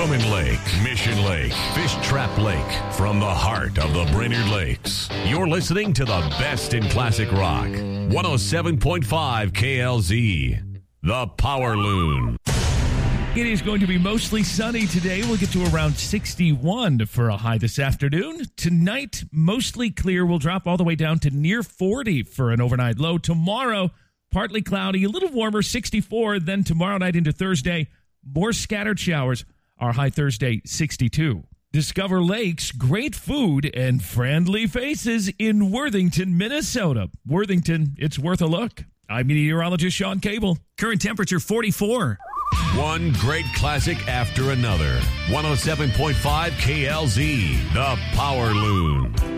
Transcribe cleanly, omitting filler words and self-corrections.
Swimming Lake, Mission Lake, Fish Trap Lake, from the heart of the Brainerd Lakes. You're listening to the best in classic rock. 107.5 KLZ, the Power Loon. It is going to be mostly sunny today. We'll get to around 61 for a high this afternoon. Tonight, mostly clear. We'll drop all the way down to near 40 for an overnight low. Tomorrow, partly cloudy, a little warmer, 64. Then tomorrow night into Thursday, more scattered showers. Our high Thursday, 62. Discover lakes, great food, and friendly faces in Worthington, Minnesota. Worthington, it's worth a look. I'm meteorologist Sean Cable. Current temperature, 44. One great classic after another. 107.5 KLZ, the Power Loon.